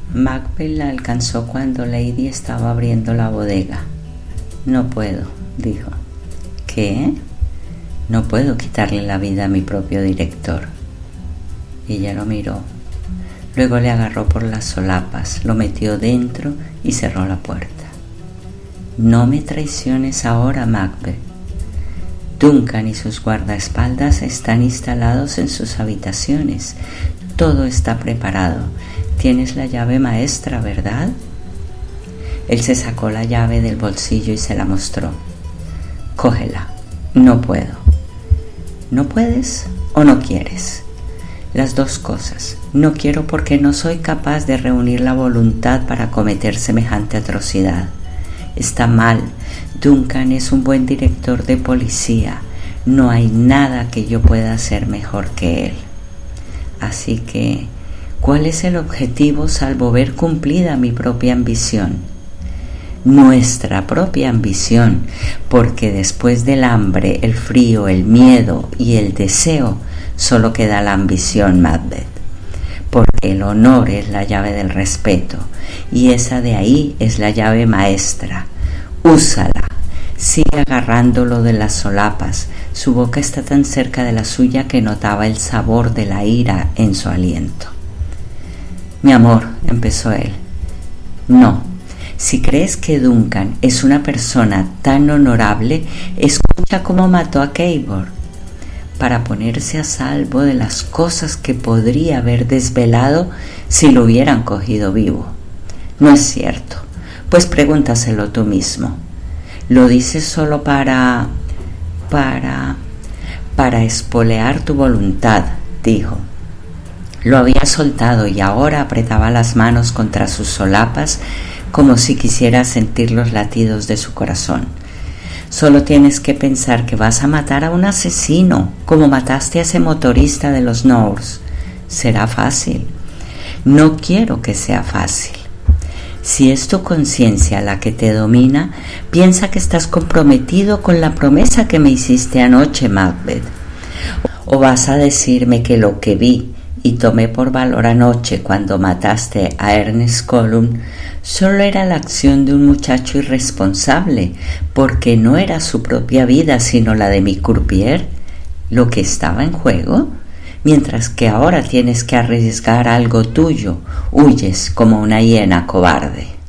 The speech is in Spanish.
Macbeth la alcanzó cuando Lady estaba abriendo la bodega. No puedo, dijo. ¿Qué? No puedo quitarle la vida a mi propio director. Ella lo miró. Luego le agarró por las solapas, lo metió dentro y cerró la puerta. No me traiciones ahora, Macbeth. Duncan y sus guardaespaldas están instalados en sus habitaciones. Todo está preparado. Tienes la llave maestra, ¿verdad? Él se sacó la llave del bolsillo y se la mostró. Cógela. No puedo. ¿No puedes o no quieres? Las dos cosas. No quiero porque no soy capaz de reunir la voluntad para cometer semejante atrocidad. Está mal. Duncan es un buen director de policía. No hay nada que yo pueda hacer mejor que él. Así que, ¿cuál es el objetivo salvo ver cumplida mi propia ambición? Nuestra propia ambición, porque después del hambre, el frío, el miedo y el deseo, solo queda la ambición, Macbeth. Porque el honor es la llave del respeto, y esa de ahí es la llave maestra. Úsala. Sigue agarrándolo de las solapas. Su boca está tan cerca de la suya que notaba el sabor de la ira en su aliento. Mi amor, empezó él. No. Si crees que Duncan es una persona tan honorable, escucha cómo mató a Cabor, para ponerse a salvo de las cosas que podría haber desvelado si lo hubieran cogido vivo. No es cierto. Pues pregúntaselo tú mismo. ¿Lo dices solo para espolear tu voluntad?, dijo. Lo había soltado y ahora apretaba las manos contra sus solapas como si quisiera sentir los latidos de su corazón. Solo tienes que pensar que vas a matar a un asesino, como mataste a ese motorista de los Norse. Será fácil. No quiero que sea fácil. Si es tu conciencia la que te domina, piensa que estás comprometido con la promesa que me hiciste anoche, Macbeth. O vas a decirme que lo que vi y tomé por valor anoche cuando mataste a Ernest Column solo era la acción de un muchacho irresponsable, porque no era su propia vida sino la de mi croupier lo que estaba en juego. Mientras que ahora tienes que arriesgar algo tuyo, huyes como una hiena cobarde.